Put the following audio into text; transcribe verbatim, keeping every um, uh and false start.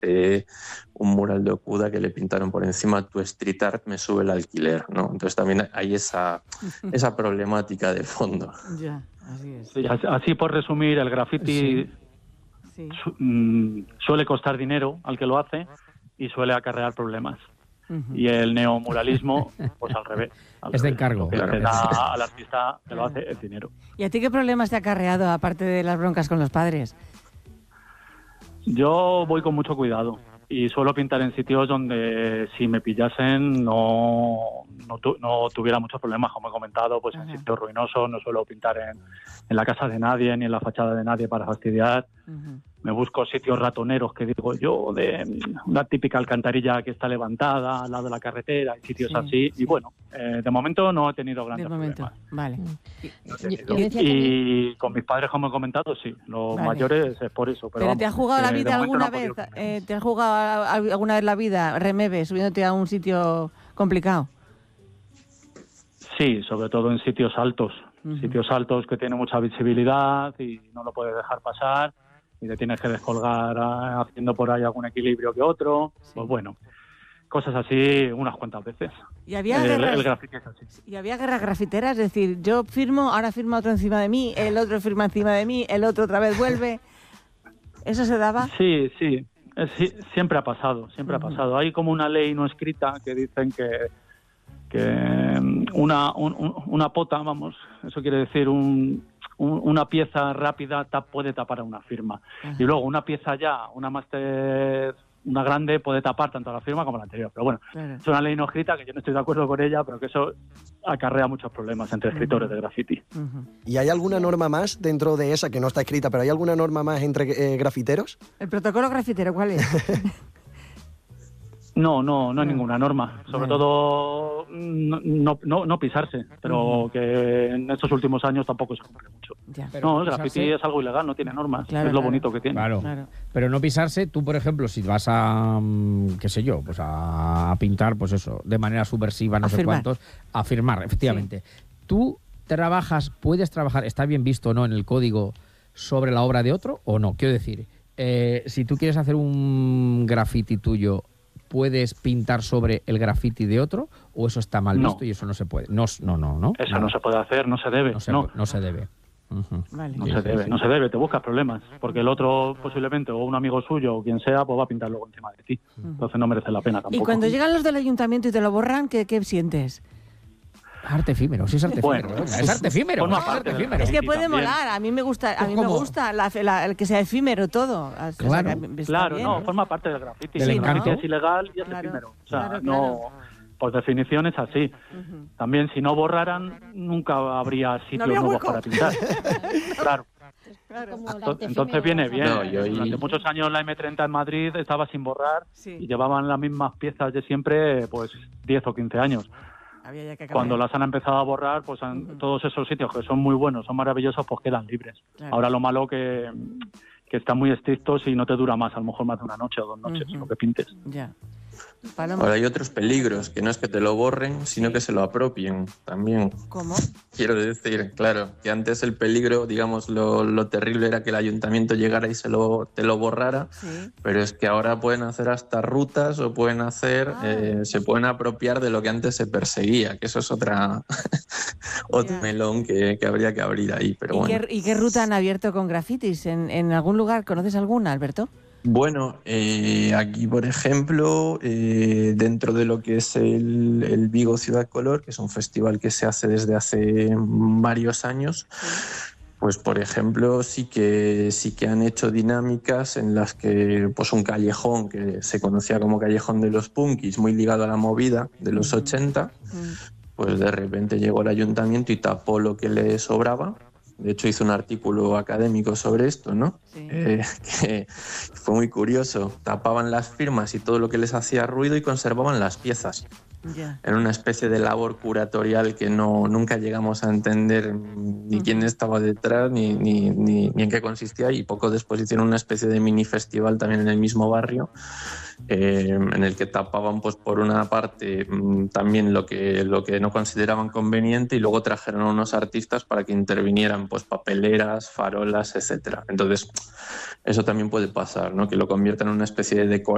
pinté un mural de Okuda que le pintaron por encima: tu street art me sube el alquiler, ¿no? Entonces también hay esa, esa problemática de fondo. Ya, así es. Sí, así por resumir, el graffiti sí. Sí. Su, mm, suele costar dinero al que lo hace y suele acarrear problemas. Uh-huh. Y el neomuralismo, pues al revés. Al es revés. de encargo. Lo que Claro. le da al artista que lo hace es dinero. ¿Y a ti qué problemas te ha acarreado, aparte de las broncas con los padres? Yo voy con mucho cuidado y suelo pintar en sitios donde si me pillasen no, no, tu, no tuviera muchos problemas, como he comentado, pues uh-huh. en sitios ruinosos. No suelo pintar en, en la casa de nadie ni en la fachada de nadie para fastidiar. Uh-huh. Me busco sitios ratoneros, que digo yo, de una típica alcantarilla que está levantada al lado de la carretera, y sitios sí, así. Sí. Y bueno, eh, de momento no he tenido grandes de momento. problemas. Vale. No he tenido. Y, y con mis padres, como he comentado, sí. Los vale. mayores es por eso. Pero, ¿Pero vamos, te has jugado la vida alguna no vez? Eh, ¿Te has jugado alguna vez la vida, remebe, subiéndote a un sitio complicado? Sí, sobre todo en sitios altos. Uh-huh. Sitios altos que tienen mucha visibilidad y no lo puedes dejar pasar. Y te tienes que descolgar haciendo por ahí algún equilibrio que otro. Sí. Pues bueno, cosas así unas cuantas veces. ¿Y había, el, guerras, el grafiti es así. ¿Y había guerras grafiteras? Es decir, yo firmo, ahora firma otro encima de mí, el otro firma encima de mí, el otro otra vez vuelve. ¿Eso se daba? Sí, sí. sí siempre ha pasado, siempre uh-huh. ha pasado. Hay como una ley no escrita que dicen que, que una, un, una pota, vamos, eso quiere decir un... una pieza rápida tap, puede tapar a una firma. Ajá. Y luego una pieza ya, una máster, una grande, puede tapar tanto a la firma como a la anterior. Pero bueno, claro. es una ley no escrita que yo no estoy de acuerdo con ella, pero que eso acarrea muchos problemas entre escritores uh-huh. de graffiti. Uh-huh. ¿Y hay alguna norma más dentro de esa, que no está escrita, pero hay alguna norma más entre eh, grafiteros? ¿El protocolo grafitero cuál es? No, no, no hay ninguna norma. Sobre bueno. todo no, no, no, no pisarse, pero uh-huh. que en estos últimos años tampoco se cumple mucho. Ya. No, el graffiti es algo ilegal, no tiene normas. Claro, es lo claro. bonito que tiene. Claro. claro. Pero no pisarse, tú, por ejemplo, si vas a, qué sé yo, pues a pintar, pues eso, de manera subversiva, no a sé firmar. cuántos, a firmar, efectivamente. Sí. Tú trabajas, puedes trabajar, está bien visto o no en el código, sobre la obra de otro o no. Quiero decir, eh, si tú quieres hacer un graffiti tuyo, ¿puedes pintar sobre el graffiti de otro o eso está mal visto no. y eso no se puede? No, no, no. no eso no. no se puede hacer, no se debe. No se, no. no se debe. Uh-huh. Vale. No sí, se debe, sí. no se debe, te buscas problemas, porque el otro posiblemente, o un amigo suyo, o quien sea, pues va a pintar luego encima de ti. Uh-huh. Entonces no merece la pena tampoco. Y cuando llegan los del ayuntamiento y te lo borran, ¿qué, qué sientes? Arte efímero, sí es arte efímero. Bueno, es arte efímero. Es, arte efímero. Es que puede también. molar, a mí me gusta, a mí me gusta la, la, el que sea efímero todo. Claro, o sea, que claro bien, no, ¿eh? forma parte del graffiti. Del sí, encanto. ¿no? Es ilegal y es claro, efímero. O sea, claro, claro. no, por definición es así. Uh-huh. También si no borraran, nunca habría sitios no habría nuevos hueco. para pintar. Claro. Claro. Entonces viene bien. No, yo y... Durante muchos años la eme treinta en Madrid estaba sin borrar sí. y llevaban las mismas piezas de siempre, pues diez o quince años. Había ya que Cuando las han empezado a borrar, pues han, uh-huh. todos esos sitios que son muy buenos, son maravillosos, pues quedan libres. Claro. Ahora lo malo que, que están muy estrictos y no te dura más, a lo mejor más de una noche o dos noches, uh-huh. lo que pintes. Ya. Ahora hay otros peligros, que no es que te lo borren, sino que se lo apropien también. ¿Cómo? Quiero decir, claro, que antes el peligro, digamos, lo, lo terrible era que el ayuntamiento llegara y se lo, te lo borrara, sí. pero es que ahora pueden hacer hasta rutas o pueden hacer, ah. eh, se pueden apropiar de lo que antes se perseguía, que eso es otra otro yeah. melón que, que habría que abrir ahí. Pero ¿Y, bueno. qué, ¿Y qué ruta han abierto con grafitis? ¿En, en algún lugar? ¿Conoces alguna, Alberto? Bueno, eh, aquí por ejemplo, eh, dentro de lo que es el, el Vigo Ciudad Color, que es un festival que se hace desde hace varios años, pues por ejemplo sí que sí que han hecho dinámicas en las que pues un callejón que se conocía como Callejón de los Punkis, muy ligado a la movida de los ochenta, pues de repente llegó el ayuntamiento y tapó lo que le sobraba. De hecho, hizo un artículo académico sobre esto, ¿no? Sí. Eh, que fue muy curioso. Tapaban las firmas y todo lo que les hacía ruido y conservaban las piezas. Yeah. Era una especie de labor curatorial que no, nunca llegamos a entender ni uh-huh. quién estaba detrás ni, ni, ni, ni en qué consistía. Y poco después hicieron una especie de mini festival también en el mismo barrio, eh, en el que tapaban, pues por una parte, mmm, también lo que, lo que no consideraban conveniente, y luego trajeron a unos artistas para que intervinieran, pues papeleras, farolas, etcétera. Entonces, eso también puede pasar, ¿no? Que lo conviertan en una especie de decoración